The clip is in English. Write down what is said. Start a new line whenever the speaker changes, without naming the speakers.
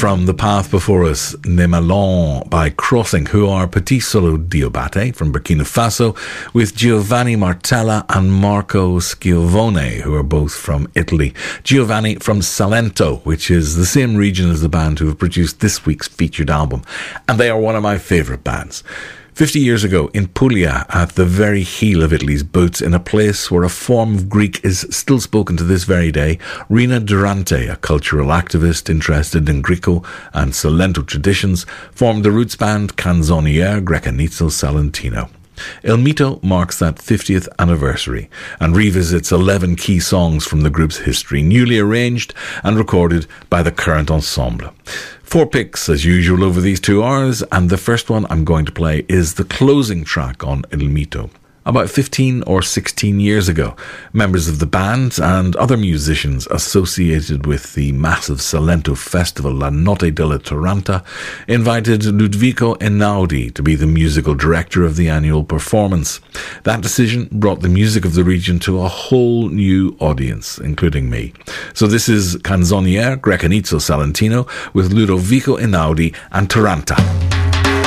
from The Path Before Us, Ne Malon by Crossing, who are Petit Solo Diabate from Burkina Faso, with Giovanni Martella and Marco Schiavone, who are both from Italy. Giovanni from Salento, which is the same region as the band who have produced this week's featured album, and they are one of my favourite bands. 50 years ago, in Puglia, at the very heel of Italy's boots, in a place where a form of Greek is still spoken to this very day, Rina Durante, a cultural activist interested in Greco and Salento traditions, formed the roots band Canzoniere Grecanizzo Salentino. Il Mito marks that 50th anniversary and revisits 11 key songs from the group's history, newly arranged and recorded by the current ensemble. 4 picks, as usual, over these 2 hours, and the first one I'm going to play is the closing track on Il Mito. About 15 or 16 years ago, members of the band and other musicians associated with the massive Salento festival La Notte della Taranta invited Ludovico Einaudi to be the musical director of the annual performance. That decision brought the music of the region to a whole new audience, including me. So this is Canzoniere Grecanizzo Salentino with Ludovico Einaudi and Taranta.